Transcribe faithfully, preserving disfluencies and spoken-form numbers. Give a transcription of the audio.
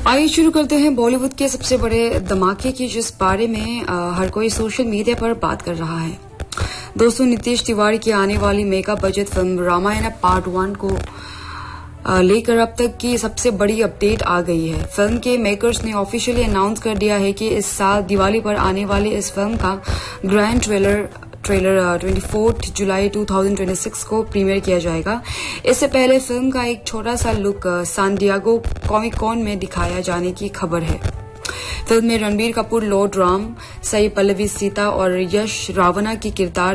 आइए शुरू करते हैं बॉलीवुड के सबसे बड़े धमाके की, जिस बारे में आ, हर कोई सोशल मीडिया पर बात कर रहा है। दोस्तों, नीतीश तिवारी की आने वाली mega budget film Ramayan part one को लेकर अब तक की सबसे बड़ी अपडेट आ गई है। फिल्म के मेकर्स ने ऑफिशियली अनाउंस कर दिया है कि इस साल दिवाली पर आने वाले इस फिल्म का ग्रैंड ट्रेलर ट्रेलर चौबीस जुलाई दो हज़ार छब्बीस को प्रीमियर किया जाएगा। इससे पहले फिल्म का एक छोटा सा look San Diego comic cone में दिखाया जाने की खबर है। फिल्म में रणबीर कपूर लॉर्ड राम, साई पल्लवी सीता और यश रावना की किरदार